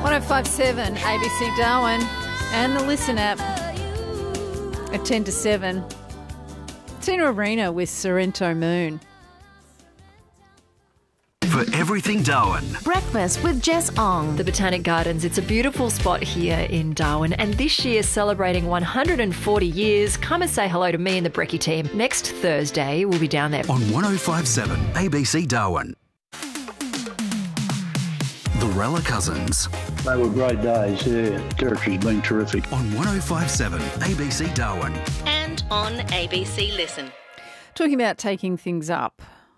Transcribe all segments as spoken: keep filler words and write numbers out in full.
one oh five point seven A B C Darwin and the Listen app at ten to seven. Tina Arena with Sorrento Moon. For everything Darwin. Breakfast with Jess Ong. The Botanic Gardens. It's a beautiful spot here in Darwin, and this year celebrating one hundred forty years. Come and say hello to me and the Brekkie team. Next Thursday, we'll be down there. On one oh five point seven A B C Darwin. The Rella Cousins. They were great days, yeah. Territory's been terrific. On one oh five point seven A B C Darwin. And on A B C Listen. Talking about taking things up.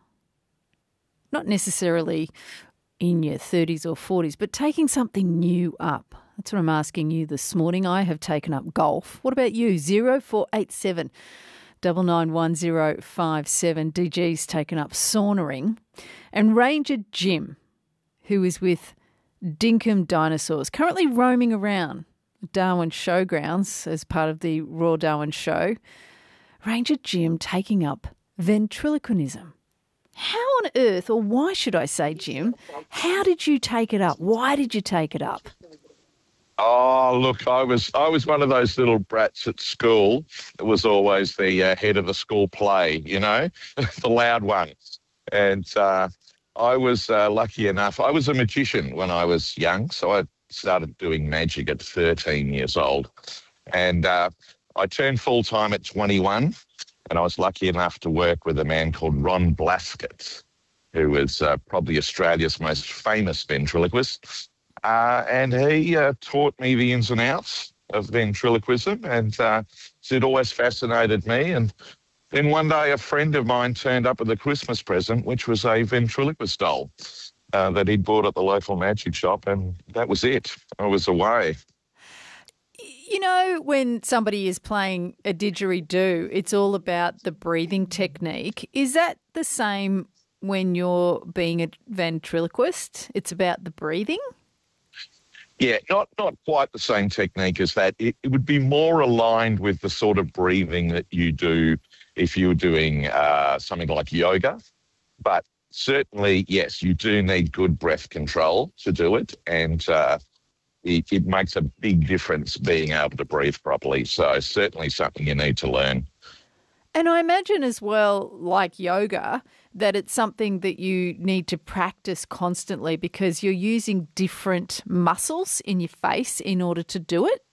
Not necessarily in your thirties or forties, but taking something new up. That's what I'm asking you this morning. I have taken up golf. What about you? zero four eight seven nine nine one zero five seven. D G's taken up saunering. And Ranger Jim, who is with Dinkum Dinosaurs, currently roaming around Darwin Showgrounds as part of the Royal Darwin Show. Ranger Jim taking up ventriloquism. How on earth, or why should I say, Jim, how did you take it up? Why did you take it up? Oh, look, I was I was one of those little brats at school that was always the uh, head of the school play, you know, the loud one. And uh, I was uh, lucky enough. I was a magician when I was young, so I started doing magic at thirteen years old. And uh, I turned full-time at twenty-one. And I was lucky enough to work with a man called Ron Blaskett, who was uh, probably Australia's most famous ventriloquist. Uh, and he uh, taught me the ins and outs of ventriloquism, and uh, it always fascinated me. And then one day a friend of mine turned up with a Christmas present, which was a ventriloquist doll uh, that he'd bought at the local magic shop, and that was it. I was away. You know, when somebody is playing a didgeridoo, it's all about the breathing technique. Is that the same when you're being a ventriloquist? It's about the breathing? Yeah, not not quite the same technique as that. It, it would be more aligned with the sort of breathing that you do if you were doing uh, something like yoga. But certainly, yes, you do need good breath control to do it, and uh, it, it makes a big difference being able to breathe properly. So certainly something you need to learn. And I imagine as well, like yoga, that it's something that you need to practice constantly because you're using different muscles in your face in order to do it.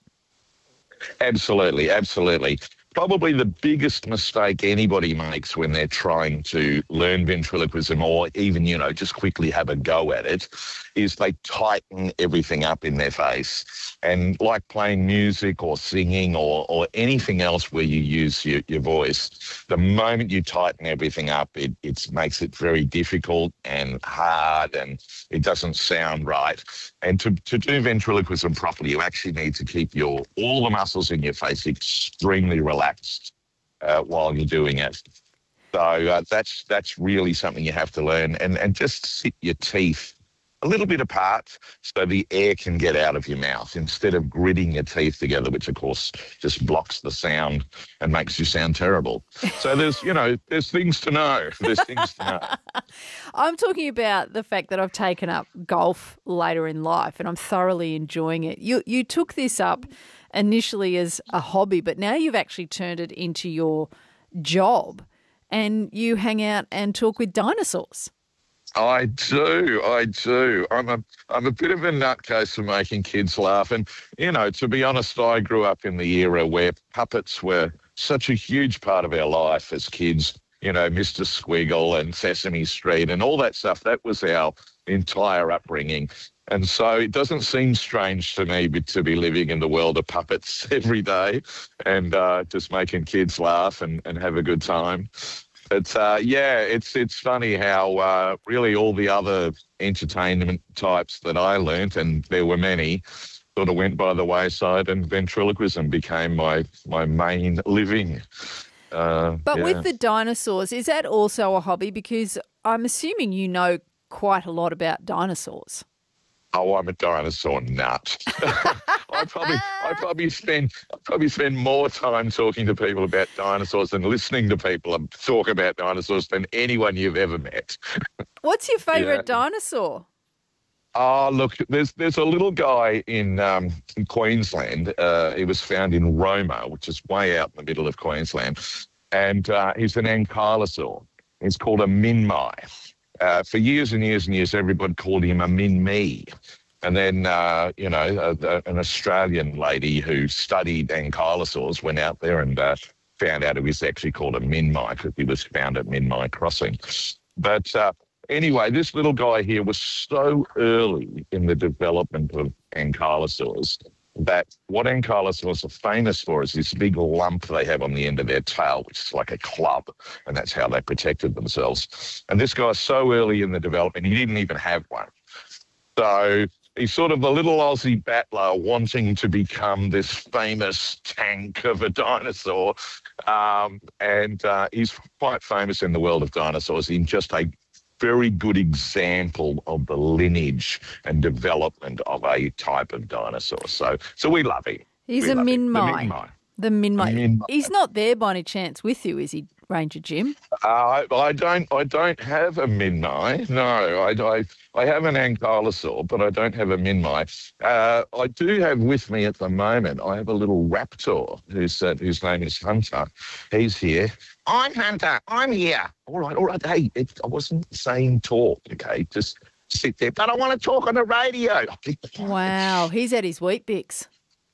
Absolutely, absolutely. Probably the biggest mistake anybody makes when they're trying to learn ventriloquism or even, you know, just quickly have a go at it is they tighten everything up in their face. And like playing music or singing or, or anything else where you use your, your voice, the moment you tighten everything up, it it makes it very difficult and hard and it doesn't sound right. And to, to do ventriloquism properly, you actually need to keep your all the muscles in your face extremely relaxed uh, while you're doing it. So uh, that's that's really something you have to learn. And, and just sit your teeth a little bit apart so the air can get out of your mouth instead of gritting your teeth together, which, of course, just blocks the sound and makes you sound terrible. So there's, you know, there's things to know. There's things to know. I'm talking about the fact that I've taken up golf later in life and I'm thoroughly enjoying it. You you took this up initially as a hobby, but now you've actually turned it into your job and you hang out and talk with dinosaurs. I do, I do. I'm a I'm a bit of a nutcase for making kids laugh. And, you know, to be honest, I grew up in the era where puppets were such a huge part of our life as kids. You know, Mister Squiggle and Sesame Street and all that stuff. That was our entire upbringing. And so it doesn't seem strange to me to be living in the world of puppets every day and uh, just making kids laugh and, and have a good time. But, uh, yeah, it's it's funny how uh, really all the other entertainment types that I learnt, and there were many, sort of went by the wayside and ventriloquism became my, my main living. Uh, but yeah. with the dinosaurs, is that also a hobby? Because I'm assuming you know quite a lot about dinosaurs. Oh, I'm a dinosaur nut. I probably, I probably spend, I probably spend more time talking to people about dinosaurs and listening to people talk about dinosaurs than anyone you've ever met. What's your favourite Yeah. dinosaur? Oh, look, there's there's a little guy in, um, in Queensland. Uh, he was found in Roma, which is way out in the middle of Queensland. And uh, he's an ankylosaur. He's called a min-mai. Uh, for years and years and years, everybody called him a min-me. And then, uh, you know, a, a, an Australian lady who studied ankylosaurs went out there and uh, found out it was actually called a min-mai because he was found at Min-mai Crossing. But uh, anyway, this little guy here was so early in the development of ankylosaurs that what ankylosaurs are famous for is this big lump they have on the end of their tail, which is like a club, and that's how they protected themselves. And this guy's so early in the development, he didn't even have one. So he's sort of the little Aussie battler wanting to become this famous tank of a dinosaur. Um, and uh, he's quite famous in the world of dinosaurs in just a very good example of the lineage and development of a type of dinosaur. So so we love him. He's we a min-mai. The The min-mai. Min-mai. He's not there by any chance with you, is he, Ranger Jim? Uh, I don't. I don't have a min-mai. No, I, I, I have an ankylosaur, but I don't have a min-mai. Uh, I do have with me at the moment. I have a little raptor whose uh, whose name is Hunter. He's here. I'm Hunter. I'm here. All right. All right. Hey, it, I wasn't saying talk. Okay, just sit there. But I want to talk on the radio. Wow, he's at his Wheat Bix.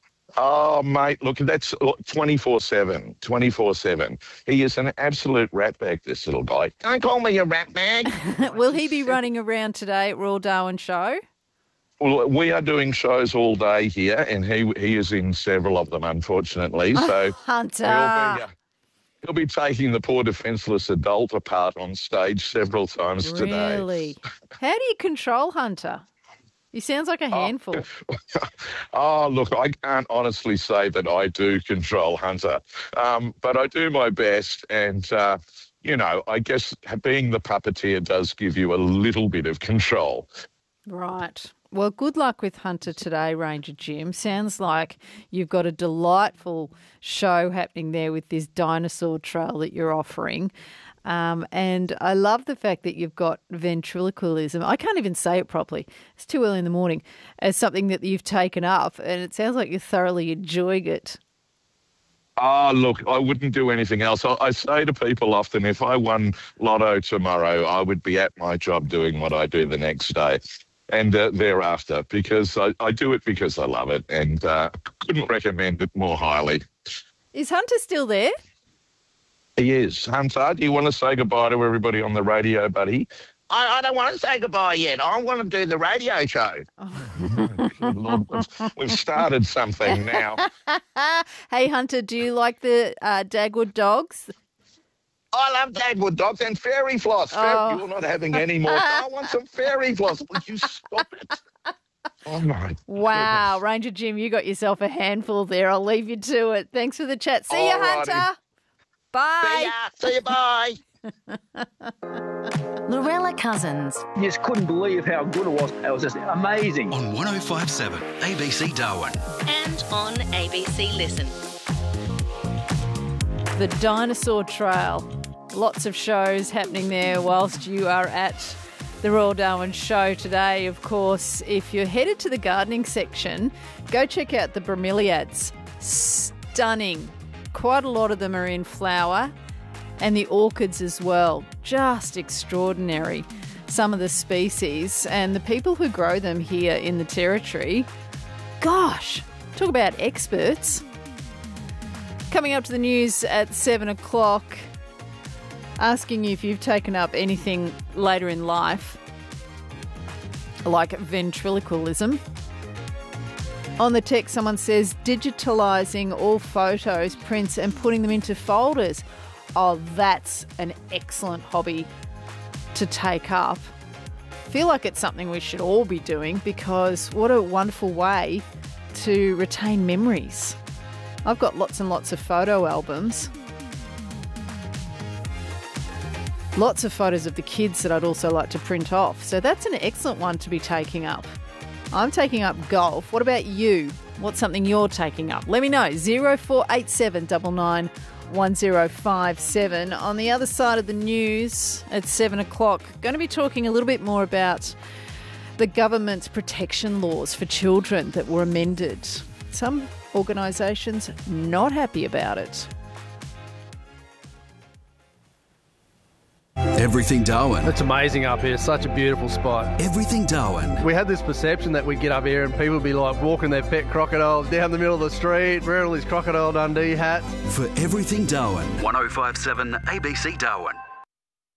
Oh, mate, look, that's twenty-four seven, twenty-four seven. He is an absolute ratbag, this little guy. Don't call me a ratbag. Will he be running around today at Royal Darwin Show? Well, we are doing shows all day here, and he he is in several of them, unfortunately. So Hunter. he'll be, uh, he'll be taking the poor defenceless adult apart on stage several times today. Really? How do you control Hunter? He sounds like a handful. Oh, look, I can't honestly say that I do control Hunter, um, but I do my best. And, uh, you know, I guess being the puppeteer does give you a little bit of control. Right. Well, good luck with Hunter today, Ranger Jim. Sounds like you've got a delightful show happening there with this dinosaur trail that you're offering. Um, and I love the fact that you've got ventriloquism. I can't even say it properly. It's too early in the morning. As something that you've taken up, and it sounds like you're thoroughly enjoying it. Oh, look, I wouldn't do anything else. I, I say to people often, if I won lotto tomorrow, I would be at my job doing what I do the next day and uh, thereafter, because I, I do it because I love it, and uh, couldn't recommend it more highly. Is Hunter still there? He is. Hunter, do you want to say goodbye to everybody on the radio, buddy? I, I don't want to say goodbye yet. I want to do the radio show. Oh. Good Lord, we've, we've started something now. Hey, Hunter, do you like the uh, Dagwood dogs? I love Dagwood dogs and fairy floss. Oh. You're not having any more. I want some fairy floss. Would you stop it? Oh, my Wow, goodness. Ranger Jim, you got yourself a handful there. I'll leave you to it. Thanks for the chat. See you, Alrighty. Hunter. Bye. See ya. See you. Bye. Lorella Cousins. Just couldn't believe how good it was. It was just amazing. On one oh five seven A B C Darwin. And on A B C Listen. The Dinosaur Trail. Lots of shows happening there whilst you are at the Royal Darwin Show today. Of course, if you're headed to the gardening section, go check out the bromeliads. Stunning. Quite a lot of them are in flower, and the orchids as well. Just extraordinary, some of the species, and the people who grow them here in the Territory. Gosh, talk about experts. Coming up to the news at seven o'clock, asking you if you've taken up anything later in life, like ventriloquism. On the text, someone says digitalising all photos, prints and putting them into folders. Oh, that's an excellent hobby to take up. I feel like it's something we should all be doing, because what a wonderful way to retain memories. I've got lots and lots of photo albums. Lots of photos of the kids that I'd also like to print off. So that's an excellent one to be taking up. I'm taking up golf. What about you? What's something you're taking up? Let me know. zero four eight seven nine nine one zero five seven. On the other side of the news at seven o'clock, going to be talking a little bit more about the government's protection laws for children that were amended. Some organisations not happy about it. Everything Darwin. It's amazing up here. Such a beautiful spot. Everything Darwin. We had this perception that we'd get up here and people would be like walking their pet crocodiles down the middle of the street, wearing all these Crocodile Dundee hats. For Everything Darwin. one oh five point seven A B C Darwin.